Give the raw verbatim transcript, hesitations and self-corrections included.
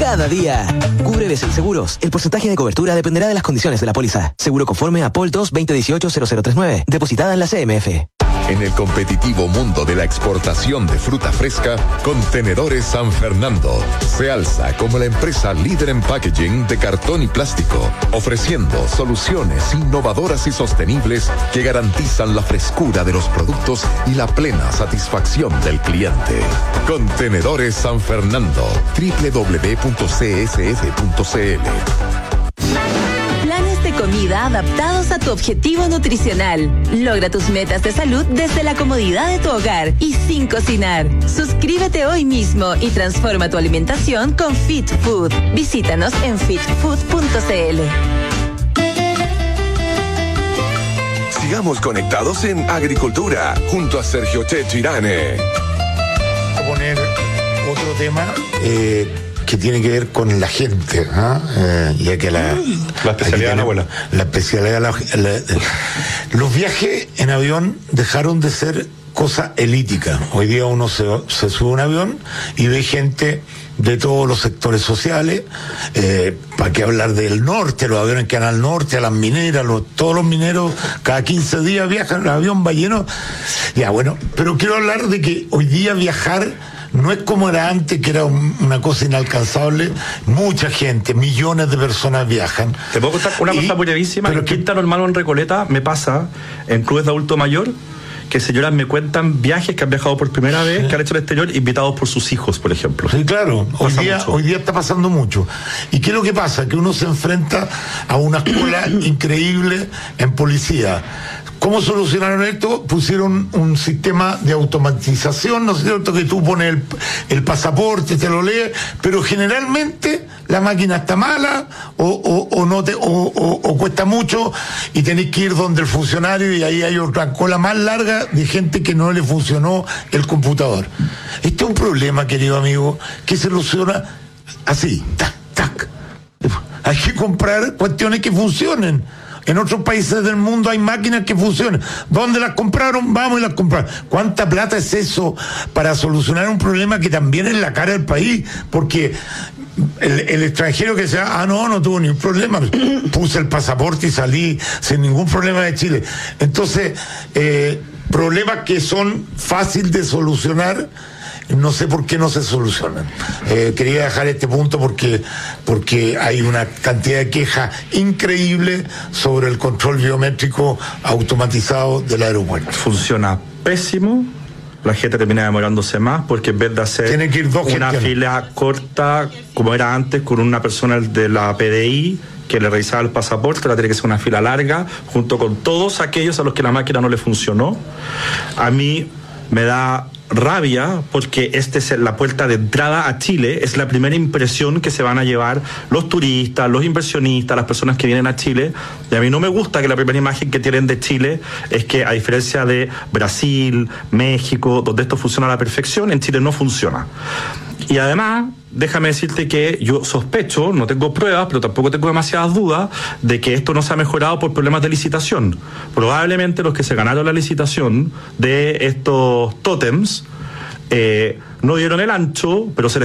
cada día. Cubre B C I Seguros. El porcentaje de cobertura dependerá de las condiciones de la póliza. Seguro conforme a P O L dos veinte dieciocho cero cero treinta y nueve. Depositada en la C M F. En el competitivo mundo de la exportación de fruta fresca, Contenedores San Fernando se alza como la empresa líder en packaging de cartón y plástico, ofreciendo soluciones innovadoras y sostenibles que garantizan la frescura de los productos y la plena satisfacción del cliente. Contenedores San Fernando, doble u doble u doble u punto c s f punto c l. Planes de comida adaptados a tu objetivo nutricional. Logra tus metas de salud desde la comodidad de tu hogar y sin cocinar. Suscríbete hoy mismo y transforma tu alimentación con Fit Food. Visítanos en fit food punto c l. Sigamos conectados en Agricultura junto a Sergio Chechirane. Voy a poner otro tema eh, que tiene que ver con la gente, ¿eh? Eh, ya que la, la especialidad de la abuela. La especialidad de la, la, los viajes en avión dejaron de ser cosa elítica. Hoy día uno se, se sube a un avión y ve gente de todos los sectores sociales, eh, para qué hablar del norte, los aviones que van al norte, a las mineras, los, todos los mineros cada quince días viajan, el avión va lleno. Ya, bueno, pero quiero hablar de que hoy día viajar no es como era antes, que era un, una cosa inalcanzable. Mucha gente, millones de personas viajan. Te puedo contar una cosa muy brevísima. En Quinta Normal o en Recoleta me pasa en clubes de adulto mayor que señoras me cuentan viajes que han viajado por primera vez, sí, que han hecho el exterior, invitados por sus hijos, por ejemplo. Sí, claro, hoy día, hoy día está pasando mucho. ¿Y qué es lo que pasa? Que uno se enfrenta a una escuela increíble en policía. ¿Cómo solucionaron esto? Pusieron un sistema de automatización, ¿no es cierto? Que tú pones el, el pasaporte, te lo lees, pero generalmente la máquina está mala o, o, o no te, o, o, o cuesta mucho y tenés que ir donde el funcionario y ahí hay otra cola más larga de gente que no le funcionó el computador. Este es un problema, querido amigo, que se soluciona así, tac, tac. Hay que comprar cuestiones que funcionen. En otros países del mundo hay máquinas que funcionan. ¿Dónde las compraron? Vamos y las compramos. ¿Cuánta plata es eso para solucionar un problema que también es la cara del país? Porque el, el extranjero que decía, ah, no, no tuvo ningún problema. Puse el pasaporte y salí sin ningún problema de Chile. Entonces, eh, problemas que son fáciles de solucionar, no sé por qué no se solucionan. Eh, quería dejar este punto porque, porque hay una cantidad de quejas increíble sobre el control biométrico automatizado del aeropuerto. Funciona pésimo. La gente termina demorándose más porque en vez de hacer Tiene que ir dos una gestiones. fila corta, como era antes, con una persona de la P D I que le revisaba el pasaporte, ahora tiene que ser una fila larga, junto con todos aquellos a los que la máquina no le funcionó. A mí me da rabia porque esta es la puerta de entrada a Chile, es la primera impresión que se van a llevar los turistas, los inversionistas, las personas que vienen a Chile, y a mí no me gusta que la primera imagen que tienen de Chile es que, a diferencia de Brasil, México, donde esto funciona a la perfección, en Chile no funciona. Y además, déjame decirte que yo sospecho, no tengo pruebas, pero tampoco tengo demasiadas dudas de que esto no se ha mejorado por problemas de licitación. Probablemente los que se ganaron la licitación de estos tótems eh, no dieron el ancho, pero se les